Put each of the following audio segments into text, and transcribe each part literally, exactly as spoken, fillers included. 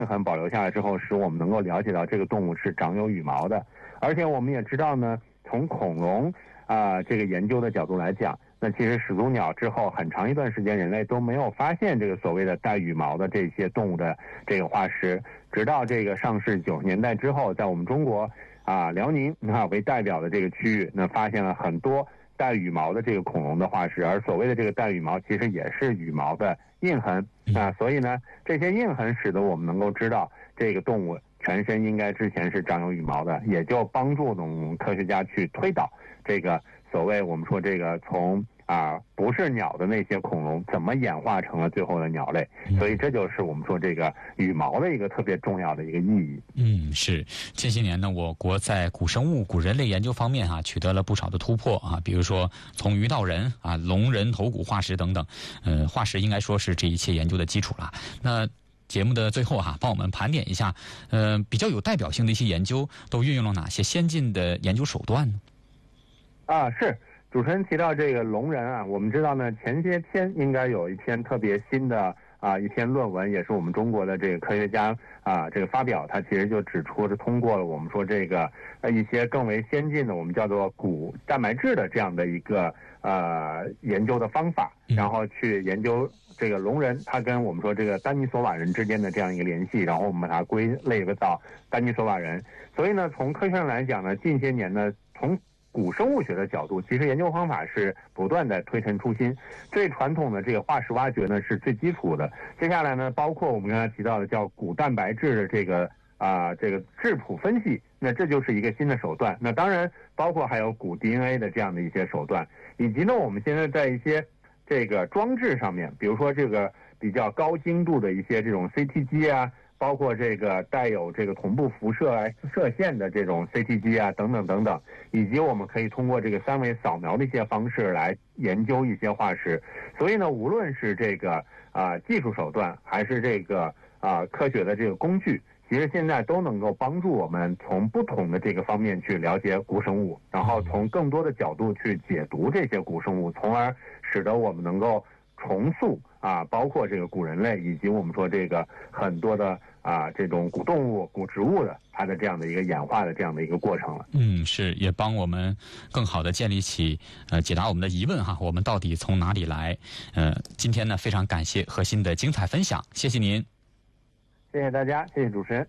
印痕保留下来之后，使我们能够了解到这个动物是长有羽毛的。而且我们也知道呢，从恐龙啊、呃、这个研究的角度来讲，那其实始祖鸟之后很长一段时间，人类都没有发现这个所谓的带羽毛的这些动物的这个化石，直到这个上世九十年代之后，在我们中国啊辽宁啊为代表的这个区域，那发现了很多带羽毛的这个恐龙的化石，而所谓的这个带羽毛其实也是羽毛的印痕啊，所以呢，这些印痕使得我们能够知道这个动物全身应该之前是长有羽毛的，也就帮助我们科学家去推导这个所谓我们说这个从啊不是鸟的那些恐龙怎么演化成了最后的鸟类，所以这就是我们说这个羽毛的一个特别重要的一个意义。 嗯，是。近些年呢，我国在古生物、古人类研究方面啊，取得了不少的突破啊，比如说从鱼到人啊、龙人头骨化石等等，呃，化石应该说是这一切研究的基础了。那节目的最后哈、啊，帮我们盘点一下，呃，比较有代表性的一些研究都运用了哪些先进的研究手段呢？ 啊，是主持人提到这个龙人啊，我们知道呢，前些天应该有一篇特别新的啊一篇论文，也是我们中国的这个科学家啊这个发表，它其实就指出是通过了我们说这个呃一些更为先进的我们叫做骨蛋白质的这样的一个呃研究的方法，然后去研究这个龙人它跟我们说这个丹尼索瓦人之间的这样一个联系，然后我们把它归类到丹尼索瓦人。所以呢，从科学上来讲呢，近些年呢，从古生物学的角度，其实研究方法是不断的推陈出新。最传统的这个化石挖掘呢是最基础的，接下来呢，包括我们刚才提到的叫骨蛋白质的这个啊、呃、这个质谱分析，那这就是一个新的手段。那当然包括还有骨 D N A 的这样的一些手段，以及呢我们现在在一些这个装置上面，比如说这个比较高精度的一些这种 C T 机啊，包括这个带有这个同步辐射来射线的这种 C T 机啊，等等等等，以及我们可以通过这个三维扫描的一些方式来研究一些化石。所以呢，无论是这个啊、呃、技术手段，还是这个啊、呃、科学的这个工具，其实现在都能够帮助我们从不同的这个方面去了解古生物，然后从更多的角度去解读这些古生物，从而使得我们能够重塑啊，包括这个古人类以及我们说这个很多的啊这种古动物、古植物的它的这样的一个演化的这样的一个过程了。 嗯，是，也帮我们更好的建立起呃解答我们的疑问哈，我们到底从哪里来？呃，今天呢非常感谢何鑫的精彩分享，谢谢您。 谢谢大家，谢谢主持人。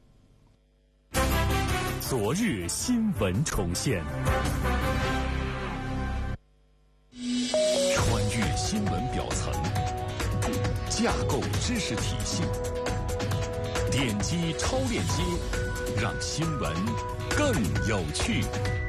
昨日新闻重现，穿越新闻表层，架构知识体系，点击超链接，让新闻更有趣。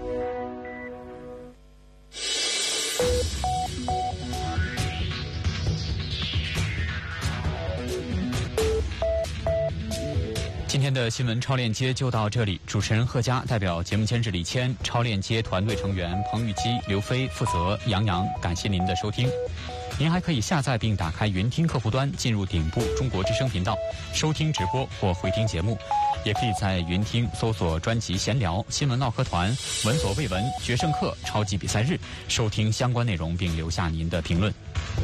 今天的新闻超链接就到这里，主持人贺佳代表节目监制李谦、超链接团队成员彭玉基、刘飞负责杨洋，感谢您的收听。您还可以下载并打开云听客户端，进入顶部中国之声频道，收听直播或回听节目。也可以在云听搜索专辑闲聊、新闻唠嗑团、闻所未闻、决胜课、超级比赛日，收听相关内容并留下您的评论。